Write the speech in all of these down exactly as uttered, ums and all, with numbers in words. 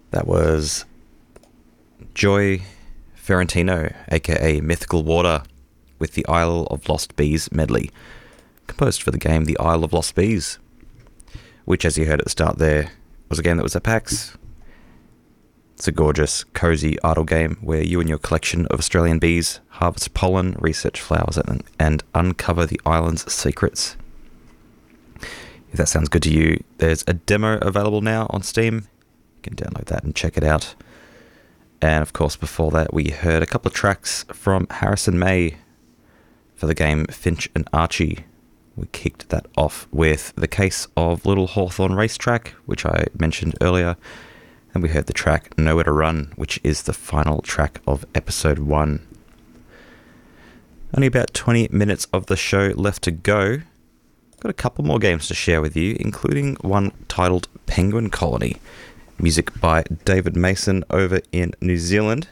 That was Joy Ferrantino, aka Mythical Water, with the Isle of Lost Bees medley, composed for the game The Isle of Lost Bees, which, as you heard at the start there, was a game that was at PAX. It's a gorgeous, cozy, idle game where you and your collection of Australian bees harvest pollen, research flowers, and, and uncover the island's secrets. If that sounds good to you, there's a demo available now on Steam. You can download that and check it out. And of course, before that, we heard a couple of tracks from Harrison May for the game Finch and Archie. We kicked that off with The Case of Little Hawthorne Racetrack, which I mentioned earlier. And we heard the track Nowhere to Run, which is the final track of episode one. Only about twenty minutes of the show left to go. Got a couple more games to share with you, including one titled Penguin Colony. Music by David Mason over in New Zealand.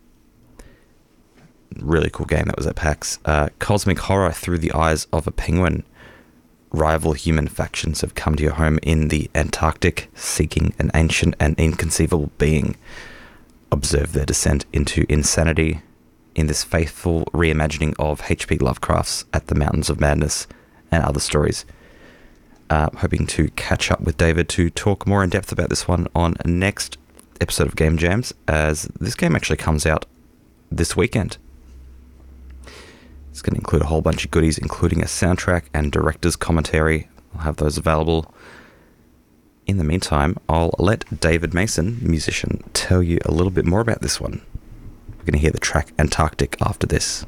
Really cool game that was at PAX. Uh, cosmic horror through the eyes of a penguin. Rival human factions have come to your home in the Antarctic, seeking an ancient and inconceivable being. Observe their descent into insanity in this faithful reimagining of H P Lovecraft's At the Mountains of Madness and other stories. Uh, hoping to catch up with David to talk more in depth about this one on next episode of Game Jams, as this game actually comes out this weekend. It's going to include a whole bunch of goodies, including a soundtrack and director's commentary. I'll have those available. In the meantime, I'll let David Mason, musician, tell you a little bit more about this one. We're going to hear the track Antarctic after this.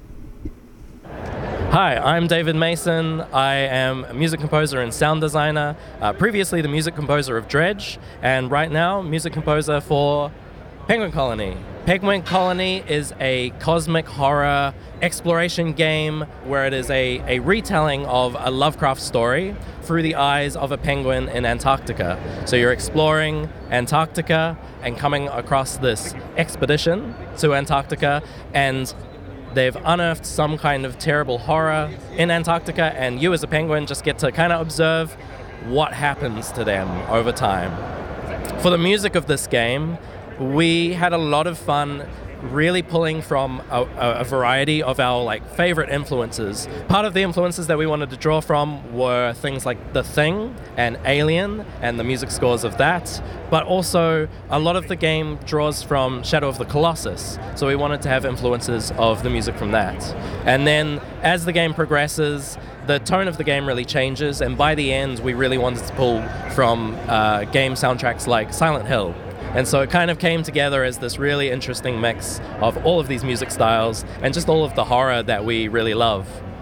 Hi, I'm David Mason. I am a music composer and sound designer, uh, previously the music composer of Dredge, and right now music composer for Penguin Colony. Penguin Colony is a cosmic horror exploration game where it is a, a retelling of a Lovecraft story through the eyes of a penguin in Antarctica. So you're exploring Antarctica and coming across this expedition to Antarctica, and they've unearthed some kind of terrible horror in Antarctica, and you as a penguin just get to kind of observe what happens to them over time. For the music of this game, we had a lot of fun really pulling from a, a variety of our like favorite influences. Part of the influences that we wanted to draw from were things like The Thing and Alien and the music scores of that, but also a lot of the game draws from Shadow of the Colossus, so we wanted to have influences of the music from that. And then as the game progresses, the tone of the game really changes, and by the end we really wanted to pull from uh, game soundtracks like Silent Hill. And so it kind of came together as this really interesting mix of all of these music styles and just all of the horror that we really love.